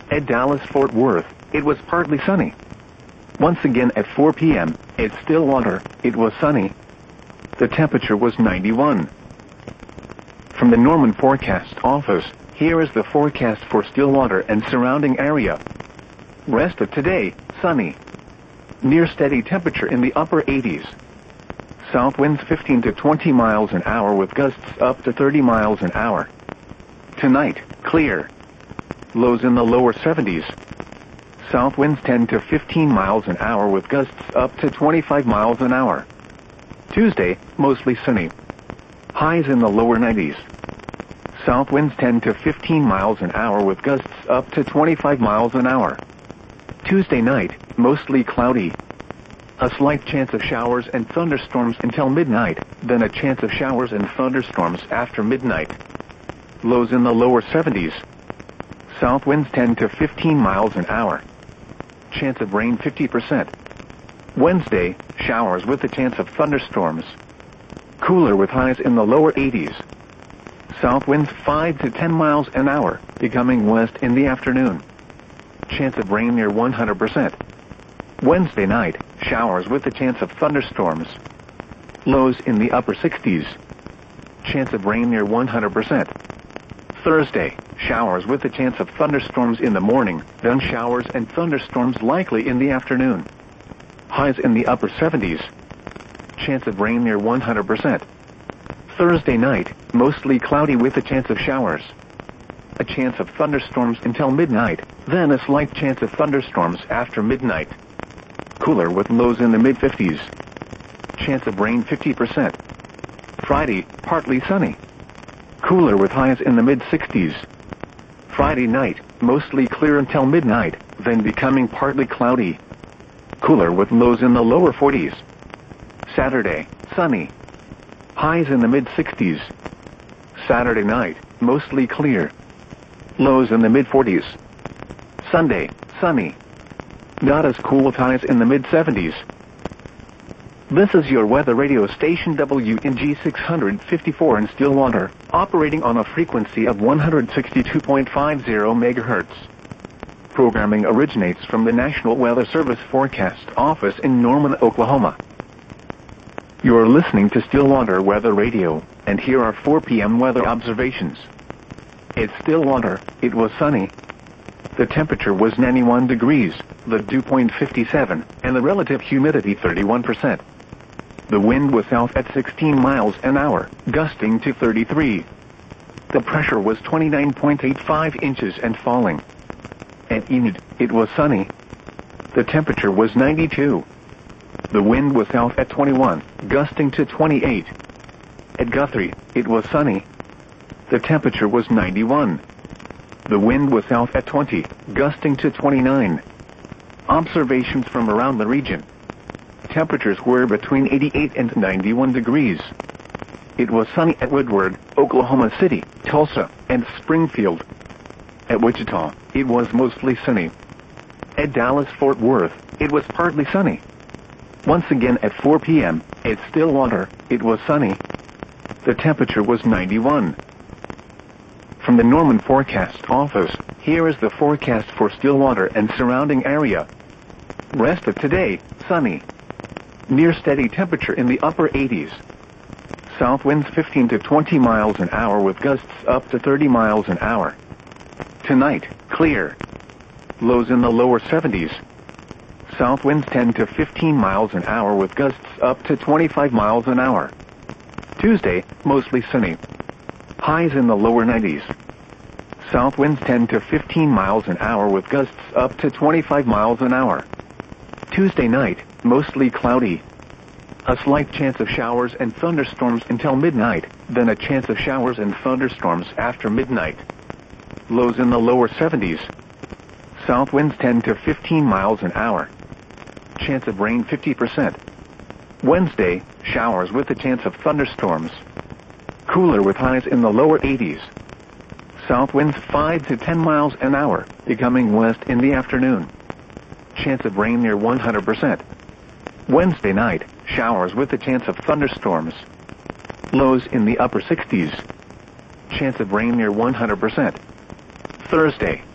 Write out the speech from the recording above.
At Dallas-Fort Worth, it was partly sunny. Once again at 4 p.m., at Stillwater, it was sunny. The temperature was 91. From the Norman Forecast Office, here is the forecast for Stillwater and surrounding area. Rest of today, sunny. Near steady temperature in the upper 80s. South winds 15 to 20 miles an hour with gusts up to 30 miles an hour. Tonight, clear. Lows in the lower 70s. South winds 10 to 15 miles an hour with gusts up to 25 miles an hour. Tuesday, mostly sunny. Highs in the lower 90s. South winds 10 to 15 miles an hour with gusts up to 25 miles an hour. Tuesday night, mostly cloudy. A slight chance of showers and thunderstorms until midnight, then a chance of showers and thunderstorms after midnight. Lows in the lower 70s. South winds 10 to 15 miles an hour. Chance of rain 50%. Wednesday, showers with a chance of thunderstorms. Cooler with highs in the lower 80s. South winds 5 to 10 miles an hour, becoming west in the afternoon. Chance of rain near 100%. Wednesday night, showers with a chance of thunderstorms. Lows in the upper 60s. Chance of rain near 100%. Thursday, showers with a chance of thunderstorms in the morning, then showers and thunderstorms likely in the afternoon. Highs in the upper 70s. Chance of rain near 100%. Thursday night, mostly cloudy with a chance of showers. A chance of thunderstorms until midnight, then a slight chance of thunderstorms after midnight. Cooler with lows in the mid-50s. Chance of rain 50%. Friday, partly sunny. Cooler with highs in the mid-60s. Friday night, mostly clear until midnight, then becoming partly cloudy. Cooler with lows in the lower 40s. Saturday, sunny. Highs in the mid-60s. Saturday night, mostly clear. Lows in the mid-40s. Sunday, sunny. Not as cool with highs in the mid-70s. This is your weather radio station WNG 654 in Stillwater, operating on a frequency of 162.50 MHz. Programming originates from the National Weather Service Forecast Office in Norman, Oklahoma. You are listening to Stillwater Weather Radio, and here are 4 p.m. weather observations. At Stillwater, it was sunny. The temperature was 91 degrees, the dew point 57, and the relative humidity 31%. The wind was south at 16 miles an hour, gusting to 33. The pressure was 29.85 inches and falling. At Enid, it was sunny. The temperature was 92. The wind was south at 21, gusting to 28. At Guthrie, it was sunny. The temperature was 91. The wind was south at 20, gusting to 29. Observations from around the region. Temperatures were between 88 and 91 degrees. It was sunny at Woodward, Oklahoma City, Tulsa, and Springfield. At Wichita, it was mostly sunny. At Dallas-Fort Worth, it was partly sunny. Once again at 4 p.m., at Stillwater, it was sunny. The temperature was 91. From the Norman Forecast Office, here is the forecast for Stillwater and surrounding area. Rest of today, sunny. Near steady temperature in the upper 80s. South winds 15 to 20 miles an hour with gusts up to 30 miles an hour. Tonight, clear. Lows in the lower 70s. South winds 10 to 15 miles an hour with gusts up to 25 miles an hour. Tuesday, mostly sunny. Highs in the lower 90s. South winds 10 to 15 miles an hour with gusts up to 25 miles an hour. Tuesday night, mostly cloudy. A slight chance of showers and thunderstorms until midnight, then a chance of showers and thunderstorms after midnight. Lows in the lower 70s. South winds 10 to 15 miles an hour. Chance of rain 50%. Wednesday, showers with a chance of thunderstorms. Cooler with highs in the lower 80s. South winds 5 to 10 miles an hour, becoming west in the afternoon. Chance of rain near 100%. Wednesday night, showers with a chance of thunderstorms. Lows in the upper 60s. Chance of rain near 100%. Thursday,